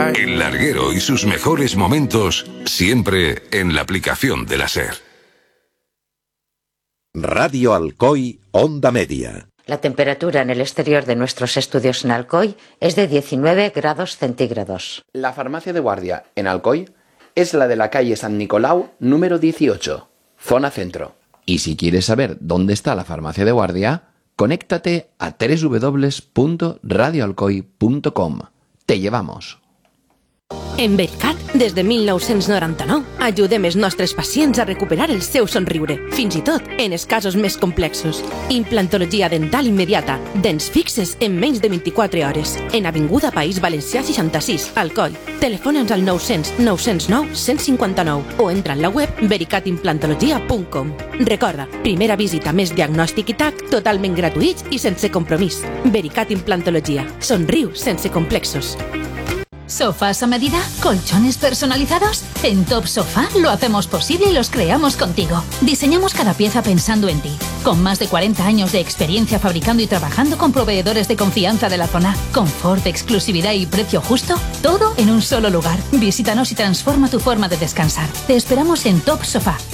El larguero y sus mejores momentos siempre en la aplicación de la SER. Radio Alcoy, Onda Media. La temperatura en el exterior de nuestros estudios en Alcoy es de 19 grados centígrados. La farmacia de guardia en Alcoy es la de la calle San Nicolau, número 18, zona centro. Y si quieres saber dónde está la farmacia de guardia, conéctate a www.radioalcoy.com. Te llevamos. En Vericat, des de 1999, ajudem els nostres pacients a recuperar el seu somriure, fins i tot en els casos més complexos. Implantologia dental immediata, dents fixes en menys de 24 hores, en Avinguda País Valencià 66, Alcoi. Telefona'ns al 900 909 159 o entra en la web vericatimplantologia.com. Recorda, primera visita més diagnòstic i TAC totalment gratuïts i sense compromís. Vericat Implantologia. Somriu sense complexos. ¿Sofás a medida? ¿Colchones personalizados? En Top Sofá lo hacemos posible y los creamos contigo. Diseñamos cada pieza pensando en ti. Con más de 40 años de experiencia fabricando y trabajando con proveedores de confianza de la zona. Confort, exclusividad y precio justo. Todo en un solo lugar. Visítanos y transforma tu forma de descansar. Te esperamos en Top Sofá.